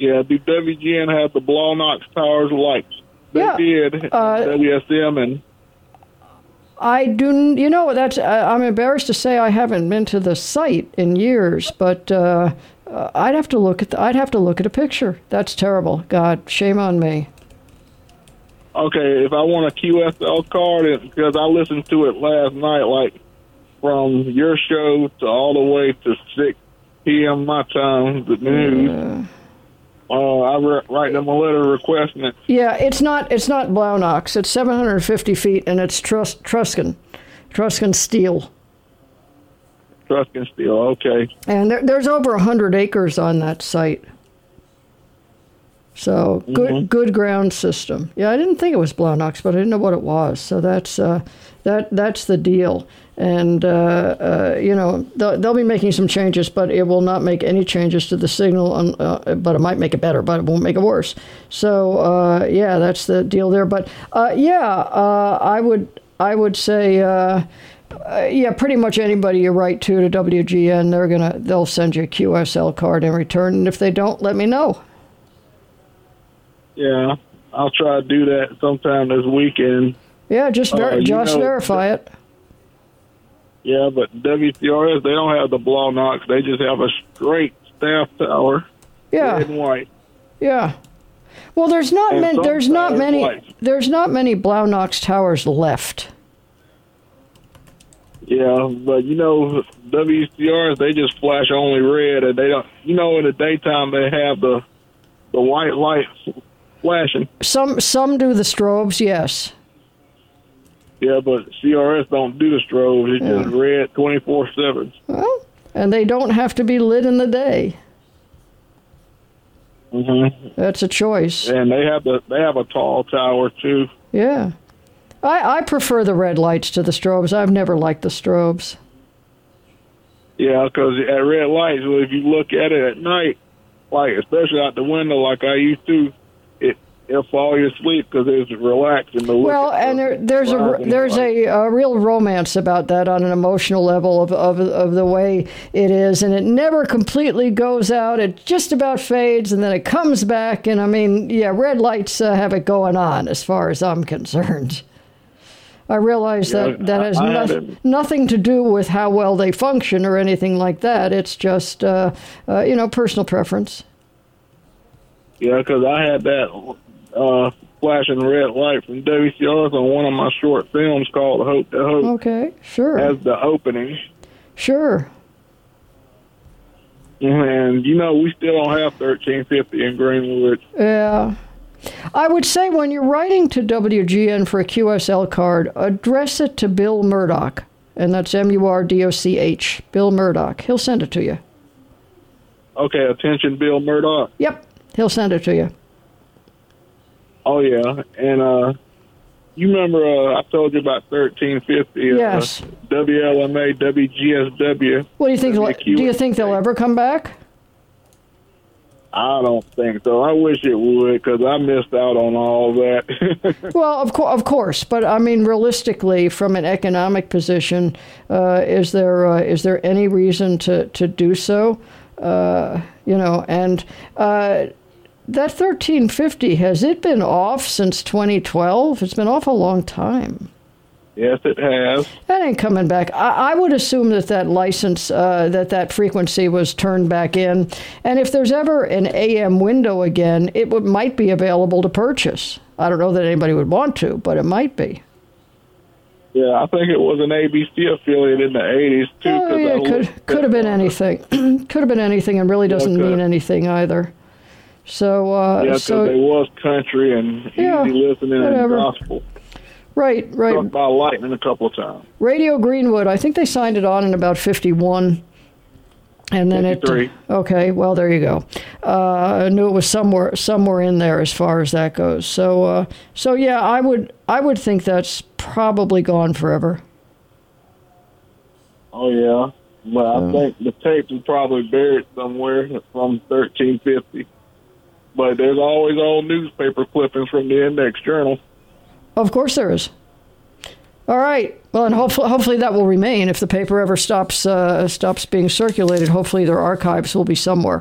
Yeah, do WGN have the Blow Knox Towers like they did WSM? And I do. You know, that's. I'm embarrassed to say I haven't been to the site in years, but I'd have to look at. I'd have to look at a picture. That's terrible. God, shame on me. Okay, if I want a QSL card, because I listened to it last night, like from your show to all the way to 6 p.m. my time, the news. I write them a letter requesting it. Yeah, it's not Blow Knox. It's 750 feet, and it's Truscan steel. Truscan steel, okay. And there's over 100 acres on that site. So good ground system. Yeah, I didn't think it was Blow Knox, but I didn't know what it was. So that's the deal. And you know, they'll be making some changes, but it will not make any changes to the signal. But it might make it better, but it won't make it worse. So yeah, that's the deal there. But I would say. Yeah, pretty much anybody you write to WGN, they'll send you a QSL card in return, and if they don't, let me know. Yeah, I'll try to do that sometime this weekend. Yeah, just verify it. Yeah, but WCRS, they don't have the Blow Knox. They just have a straight staff tower. Yeah, red and white. Yeah. Well, there's not many Blow Knox towers left. Yeah, but you know, WCRs, they just flash only red, and they don't. You know, in the daytime they have the white lights flashing. Some do the strobes, yes. Yeah, but CRS don't do the strobes. It's just red 24/7. Well, and they don't have to be lit in the day. Mm-hmm. That's a choice. And they have a tall tower too. Yeah. I prefer the red lights to the strobes. I've never liked the strobes. Yeah, because at red lights, well, if you look at it at night, like especially out the window, like I used to, it'll fall you asleep because it's relaxing. Well, and there's a real romance about that on an emotional level of the way it is, and it never completely goes out. It just about fades, and then it comes back. And I mean, yeah, red lights have it going on as far as I'm concerned. I realize that has nothing to do with how well they function or anything like that. It's just, personal preference. Yeah, because I had that flashing red light from WCRS on one of my short films called Hope to Hope. Okay, sure. As the opening. Sure. And, you know, we still don't have 1350 in Greenwood. Yeah. I would say when you're writing to WGN for a QSL card, address it to Bill Murdoch, and that's Murdoch, Bill Murdoch. He'll send it to you. Okay, attention, Bill Murdoch. Yep, he'll send it to you. Oh, yeah, and you remember I told you about 1350? Yes. WLMA, WGSW. What do you think? Do you think they'll ever come back? I don't think so. I wish it would, because I missed out on all that. Well, of course, but I mean, realistically, from an economic position, is there any reason to do so? And that 1350, has it been off since 2012? It's been off a long time. Yes, it has. That ain't coming back. I would assume that license, that frequency was turned back in. And if there's ever an AM window again, it might be available to purchase. I don't know that anybody would want to, but it might be. Yeah, I think it was an ABC affiliate in the 80s, too. Oh, yeah, could have been anything. Could have been anything and really doesn't mean anything either. So, because they was country and easy listening and gospel. Right. Struck by lightning a couple of times. Radio Greenwood, I think they signed it on in about 51. And then 53. Okay, well, there you go. I knew it was somewhere in there as far as that goes. So yeah, I would think that's probably gone forever. Oh, yeah. But I think the tape is probably buried somewhere from 1350. But there's always old newspaper clippings from the Index Journal. Of course there is. All right. Well, and hopefully that will remain. If the paper ever stops being circulated, hopefully their archives will be somewhere.